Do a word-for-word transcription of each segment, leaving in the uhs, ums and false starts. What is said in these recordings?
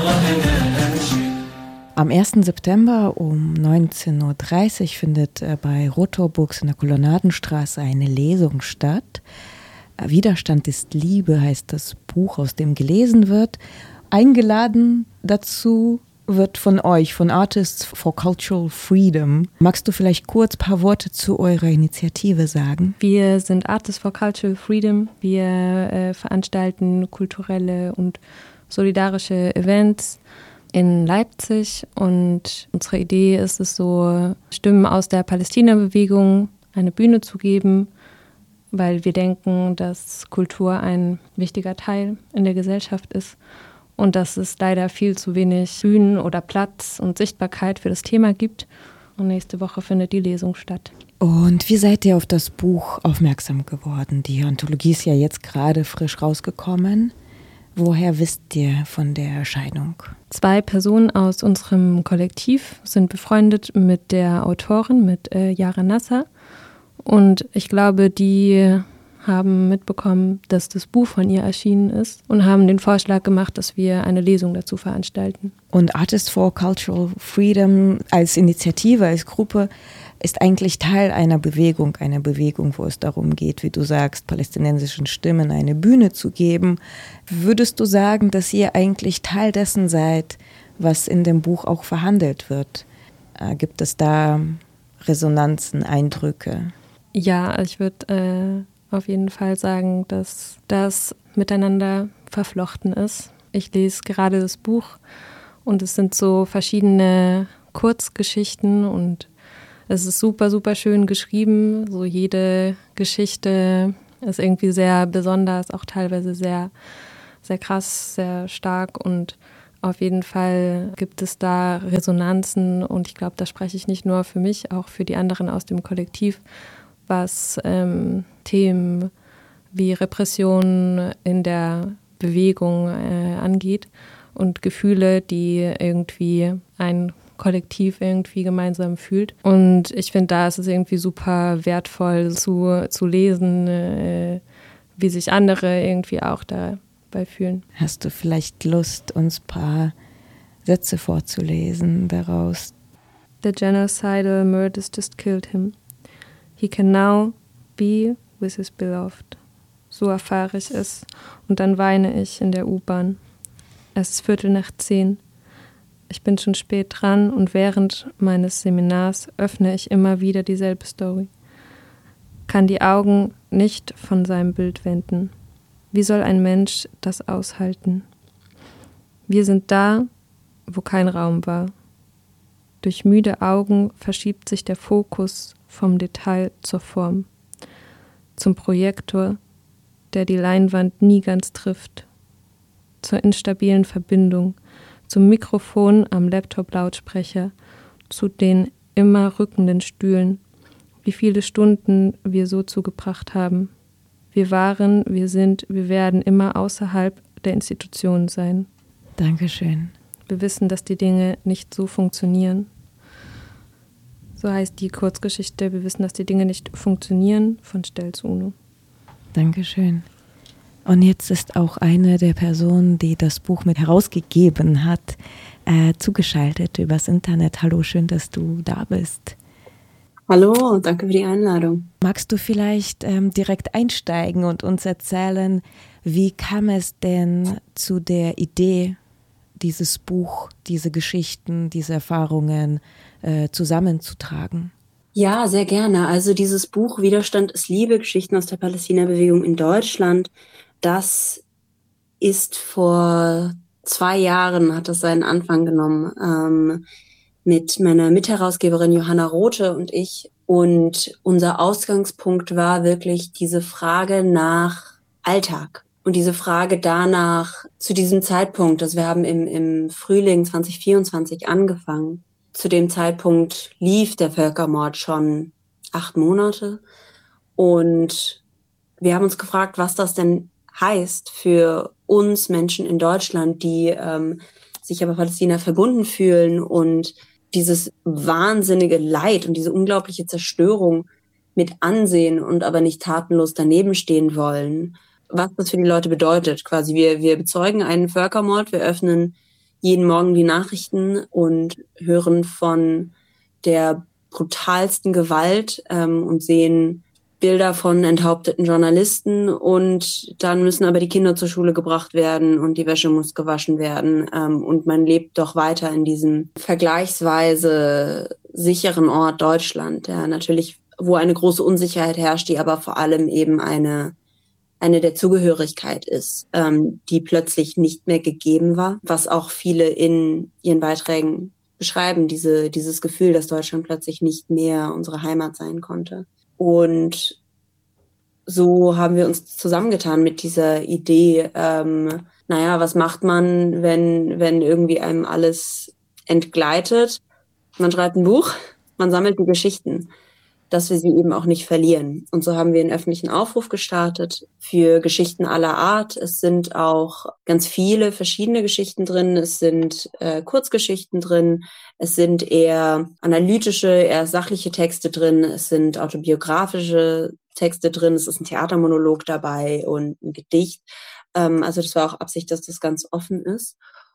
Am ersten September um neunzehn Uhr dreißig findet bei Rotor Books in der Kolonnadenstraße eine Lesung statt. Widerstand ist Liebe heißt das Buch, aus dem gelesen wird. Eingeladen dazu wird von euch, von Artists for Cultural Freedom. Magst du vielleicht kurz ein paar Worte zu eurer Initiative sagen? Wir sind Artists for Cultural Freedom. Wir äh, veranstalten kulturelle und solidarische Events in Leipzig und unsere Idee ist es so, Stimmen aus der Palästina-Bewegung eine Bühne zu geben, weil wir denken, dass Kultur ein wichtiger Teil in der Gesellschaft ist und dass es leider viel zu wenig Bühnen oder Platz und Sichtbarkeit für das Thema gibt. Und nächste Woche findet die Lesung statt. Und wie seid ihr auf das Buch aufmerksam geworden? Die Anthologie ist ja jetzt gerade frisch rausgekommen. Woher wisst ihr von der Erscheinung? Zwei Personen aus unserem Kollektiv sind befreundet mit der Autorin, mit äh, Yara Nasser. Und ich glaube, die haben mitbekommen, dass das Buch von ihr erschienen ist und haben den Vorschlag gemacht, dass wir eine Lesung dazu veranstalten. Und Artists for Cultural Freedom als Initiative, als Gruppe ist eigentlich Teil einer Bewegung, einer Bewegung, wo es darum geht, wie du sagst, palästinensischen Stimmen eine Bühne zu geben. Würdest du sagen, dass ihr eigentlich Teil dessen seid, was in dem Buch auch verhandelt wird? Äh, gibt es da Resonanzen, Eindrücke? Ja, ich würde äh, auf jeden Fall sagen, dass das miteinander verflochten ist. Ich lese gerade das Buch und es sind so verschiedene Kurzgeschichten und es ist super, super schön geschrieben. So jede Geschichte ist irgendwie sehr besonders, auch teilweise sehr, sehr krass, sehr stark. Und auf jeden Fall gibt es da Resonanzen. Und ich glaube, da spreche ich nicht nur für mich, auch für die anderen aus dem Kollektiv, was ähm, Themen wie Repression in der Bewegung äh, angeht und Gefühle, die irgendwie ein Kollektiv irgendwie gemeinsam fühlt. Und ich finde, da ist es irgendwie super wertvoll zu, zu lesen, äh, wie sich andere irgendwie auch dabei fühlen. Hast du vielleicht Lust, uns ein paar Sätze vorzulesen daraus? The genocidal murders just killed him. He can now be with his beloved. So erfahre ich es. Und dann weine ich in der U-Bahn. Es ist Viertel nach zehn. Ich bin schon spät dran und während meines Seminars öffne ich immer wieder dieselbe Story. Kann die Augen nicht von seinem Bild wenden. Wie soll ein Mensch das aushalten? Wir sind da, wo kein Raum war. Durch müde Augen verschiebt sich der Fokus vom Detail zur Form, zum Projektor, der die Leinwand nie ganz trifft, zur instabilen Verbindung, zum Mikrofon am Laptop-Lautsprecher, zu den immer rückenden Stühlen, wie viele Stunden wir so zugebracht haben. Wir waren, wir sind, wir werden immer außerhalb der Institutionen sein. Dankeschön. Wir wissen, dass die Dinge nicht so funktionieren. So heißt die Kurzgeschichte, wir wissen, dass die Dinge nicht funktionieren, von Stell zu Uno. Dankeschön. Und jetzt ist auch eine der Personen, die das Buch mit herausgegeben hat, äh, zugeschaltet übers Internet. Hallo, schön, dass du da bist. Hallo, danke für die Einladung. Magst du vielleicht ähm, direkt einsteigen und uns erzählen, wie kam es denn zu der Idee, dieses Buch, diese Geschichten, diese Erfahrungen äh, zusammenzutragen? Ja, sehr gerne. Also dieses Buch Widerstand ist Liebe, Geschichten aus der Palästina-Bewegung in Deutschland, das ist vor zwei Jahren, hat das seinen Anfang genommen, ähm, mit meiner Mitherausgeberin Johanna Rothe und ich. Und unser Ausgangspunkt war wirklich diese Frage nach Alltag und diese Frage danach zu diesem Zeitpunkt, also wir haben im, im Frühling zwanzig vierundzwanzig angefangen. Zu dem Zeitpunkt lief der Völkermord schon acht Monate und wir haben uns gefragt, was das denn heißt für uns Menschen in Deutschland, die ähm, sich aber Palästina verbunden fühlen und dieses wahnsinnige Leid und diese unglaubliche Zerstörung mit ansehen und aber nicht tatenlos daneben stehen wollen. Was das für die Leute bedeutet, quasi wir, wir bezeugen einen Völkermord, wir öffnen jeden Morgen die Nachrichten und hören von der brutalsten Gewalt ähm, und sehen Bilder von enthaupteten Journalisten und dann müssen aber die Kinder zur Schule gebracht werden und die Wäsche muss gewaschen werden ähm, und man lebt doch weiter in diesem vergleichsweise sicheren Ort Deutschland, ja, natürlich, wo eine große Unsicherheit herrscht, die aber vor allem eben eine eine der Zugehörigkeit ist, ähm, die plötzlich nicht mehr gegeben war, was auch viele in ihren Beiträgen beschreiben, diese, dieses Gefühl, dass Deutschland plötzlich nicht mehr unsere Heimat sein konnte. Und so haben wir uns zusammengetan mit dieser Idee, ähm, naja, was macht man, wenn, wenn irgendwie einem alles entgleitet? Man schreibt ein Buch, man sammelt die Geschichten, dass wir sie eben auch nicht verlieren. Und so haben wir einen öffentlichen Aufruf gestartet für Geschichten aller Art. Es sind auch ganz viele verschiedene Geschichten drin. Es sind äh, Kurzgeschichten drin. Es sind eher analytische, eher sachliche Texte drin. Es sind autobiografische Texte drin. Es ist ein Theatermonolog dabei und ein Gedicht. Ähm, also das war auch Absicht, dass das ganz offen ist.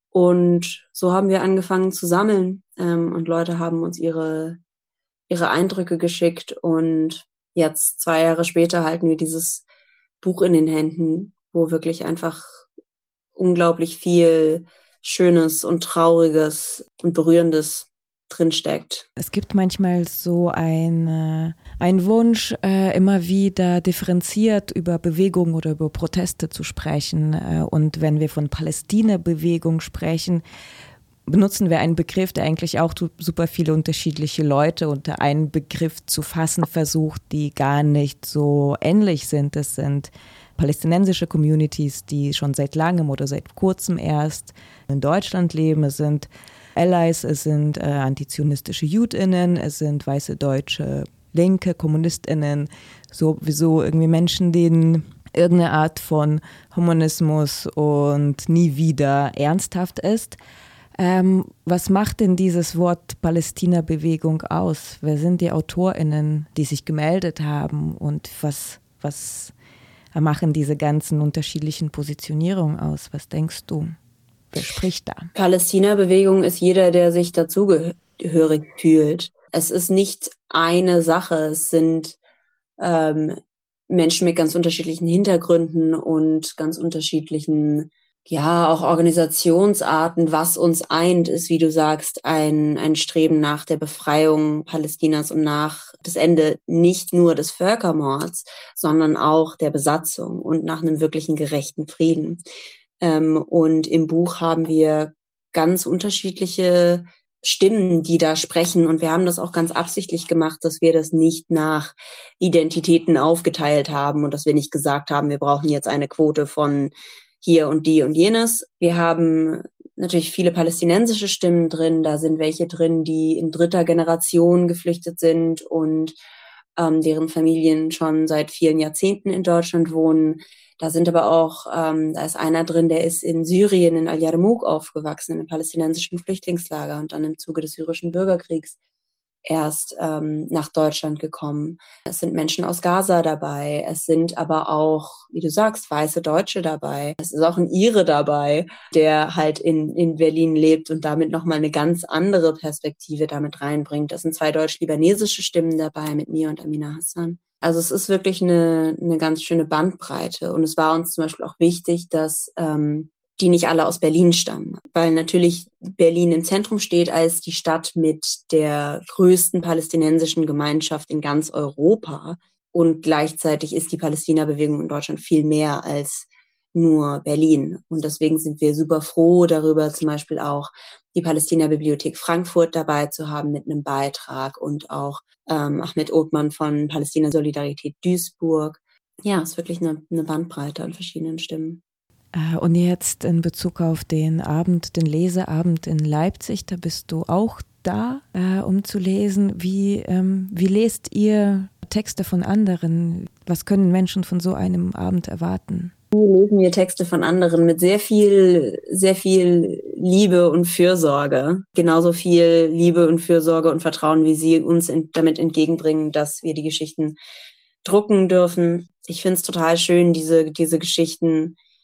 Und so haben wir angefangen zu sammeln. Ähm, und Leute haben uns ihre ihre Eindrücke geschickt und jetzt, zwei Jahre später, halten wir dieses Buch in den Händen, wo wirklich einfach unglaublich viel Schönes und Trauriges und Berührendes drinsteckt. Es gibt manchmal so ein, ein Wunsch, äh, immer wieder differenziert über Bewegung oder über Proteste zu sprechen. Äh, und wenn wir von Palästina-Bewegung sprechen, benutzen wir einen Begriff, der eigentlich auch super viele unterschiedliche Leute unter einen Begriff zu fassen versucht, die gar nicht so ähnlich sind. Es sind palästinensische Communities, die schon seit langem oder seit kurzem erst in Deutschland leben. Es sind Allies, es sind äh, antizionistische JudInnen, es sind weiße deutsche Linke, KommunistInnen, sowieso irgendwie Menschen, denen irgendeine Art von Humanismus und nie wieder ernsthaft ist. Ähm, was macht denn dieses Wort Palästina-Bewegung aus? Wer sind die AutorInnen, die sich gemeldet haben und was, was machen diese ganzen unterschiedlichen Positionierungen aus? Was denkst du? Wer spricht da? Palästina-Bewegung ist jeder, der sich dazugehörig fühlt. Es ist nicht eine Sache, es sind ähm, Menschen mit ganz unterschiedlichen Hintergründen und ganz unterschiedlichen ja, auch Organisationsarten. Was uns eint, ist, wie du sagst, ein, ein Streben nach der Befreiung Palästinas und nach das Ende nicht nur des Völkermords, sondern auch der Besatzung und nach einem wirklichen gerechten Frieden. Ähm, und im Buch haben wir ganz unterschiedliche Stimmen, die da sprechen. Und wir haben das auch ganz absichtlich gemacht, dass wir das nicht nach Identitäten aufgeteilt haben und dass wir nicht gesagt haben, wir brauchen jetzt eine Quote von hier und die und jenes. Wir haben natürlich viele palästinensische Stimmen drin. Da sind welche drin, die in dritter Generation geflüchtet sind und ähm, deren Familien schon seit vielen Jahrzehnten in Deutschland wohnen. Da sind aber auch, ähm, da ist einer drin, der ist in Syrien, in Al-Yarmouk aufgewachsen, in einem palästinensischen Flüchtlingslager und dann im Zuge des syrischen Bürgerkriegs erst ähm, nach Deutschland gekommen. Es sind Menschen aus Gaza dabei, es sind aber auch, wie du sagst, weiße Deutsche dabei. Es ist auch ein Ire dabei, der halt in, in Berlin lebt und damit nochmal eine ganz andere Perspektive damit reinbringt. Es sind zwei deutsch-libanesische Stimmen dabei mit mir und Amina Hassan. Also es ist wirklich eine, eine ganz schöne Bandbreite und es war uns zum Beispiel auch wichtig, dass ähm, die nicht alle aus Berlin stammen, weil natürlich Berlin im Zentrum steht als die Stadt mit der größten palästinensischen Gemeinschaft in ganz Europa und gleichzeitig ist die Palästina-Bewegung in Deutschland viel mehr als nur Berlin und deswegen sind wir super froh darüber, zum Beispiel auch die Palästina-Bibliothek Frankfurt dabei zu haben mit einem Beitrag und auch ähm, Ahmed Othman von Palästina Solidarität Duisburg. Ja, es ist wirklich eine, eine Bandbreite an verschiedenen Stimmen. Und jetzt in Bezug auf den Abend, den Leseabend in Leipzig, da bist du auch da, äh, um zu lesen. Wie, ähm, wie lest ihr Texte von anderen? Was können Menschen von so einem Abend erwarten? Wie lesen wir Texte von anderen mit sehr viel, sehr viel Liebe und Fürsorge. Genauso viel Liebe und Fürsorge und Vertrauen, wie sie uns in, damit entgegenbringen, dass wir die Geschichten drucken dürfen. Ich finde es total schön, diese, diese Geschichten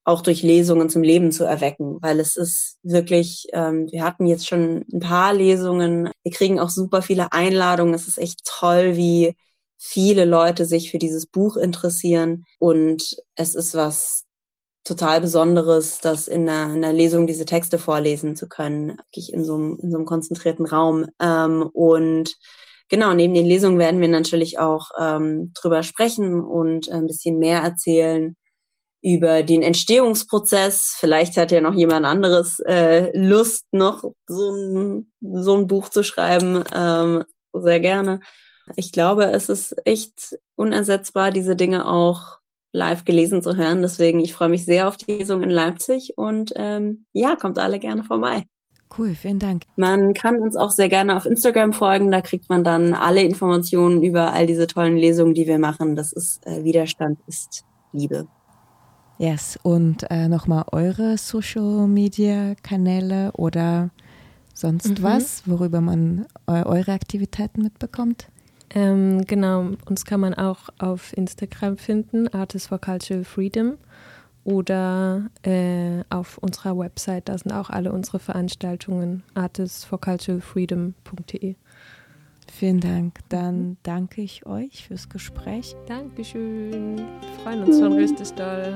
auch durch Lesungen zum Leben zu erwecken, weil es ist wirklich, ähm, wir hatten jetzt schon ein paar Lesungen, wir kriegen auch super viele Einladungen, es ist echt toll, wie viele Leute sich für dieses Buch interessieren und es ist was total Besonderes, das in einer, in einer Lesung diese Texte vorlesen zu können, wirklich in so einem, in so einem konzentrierten Raum. Ähm, und genau, neben den Lesungen werden wir natürlich auch ähm, drüber sprechen und ein bisschen mehr erzählen über den Entstehungsprozess. Vielleicht hat ja noch jemand anderes äh, Lust, noch so ein, so ein Buch zu schreiben. Ähm, sehr gerne. Ich glaube, es ist echt unersetzbar, diese Dinge auch live gelesen zu hören. Deswegen, ich freue mich sehr auf die Lesung in Leipzig und ähm, ja, kommt alle gerne vorbei. Cool, vielen Dank. Man kann uns auch sehr gerne auf Instagram folgen, da kriegt man dann alle Informationen über all diese tollen Lesungen, die wir machen. Das ist äh, Widerstand ist Liebe. Yes, und äh, nochmal eure Social-Media-Kanäle oder sonst mhm. was, worüber man eu- eure Aktivitäten mitbekommt? Ähm, genau, uns kann man auch auf Instagram finden, Artists for Cultural Freedom, oder äh, auf unserer Website, da sind auch alle unsere Veranstaltungen, artists for cultural freedom punkt de. Vielen Dank, dann danke ich euch fürs Gespräch. Dankeschön, wir freuen uns schon richtig doll.